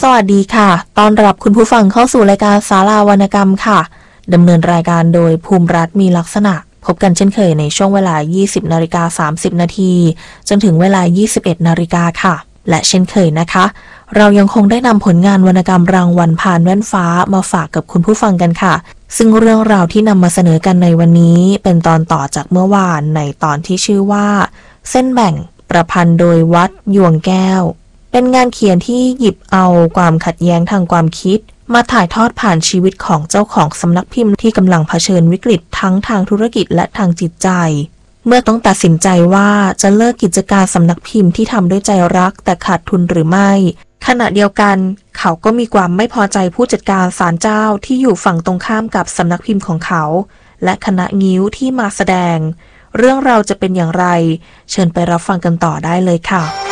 สวัสดีค่ะต้อนรับคุณผู้ฟังเข้าสู่รายการศาลาวรรณกรรมค่ะดำเนินรายการโดยภูมิรัตน์มีลักษณะพบกันเช่นเคยในช่วงเวลา 20:30 นาทีจนถึงเวลา 21 นาฬิกาค่ะและเช่นเคยนะคะเรายังคงได้นำผลงานวรรณกรรมรางวัลผ่านแว่นฟ้ามาฝากกับคุณผู้ฟังกันค่ะซึ่งเรื่องราวที่นำมาเสนอกันในวันนี้เป็นตอนต่อจากเมื่อวานในตอนที่ชื่อว่าเส้นแบ่งประพันธ์โดยวัดยวงแก้วเป็นงานเขียนที่หยิบเอาความขัดแย้งทางความคิดมาถ่ายทอดผ่านชีวิตของเจ้าของสำนักพิมพ์ที่กำลังเผชิญวิกฤตทั้งทางธุรกิจและทางจิตใจเมื่อต้องตัดสินใจว่าจะเลิกกิจการสำนักพิมพ์ที่ทำด้วยใจรักแต่ขาดทุนหรือไม่ขณะเดียวกันเขาก็มีความไม่พอใจผู้จัดการศาลเจ้าที่อยู่ฝั่งตรงข้ามกับสำนักพิมพ์ของเขาและคณะงิ้วที่มาแสดงเรื่องราวจะเป็นอย่างไรเชิญไปรับฟังกันต่อได้เลยค่ะ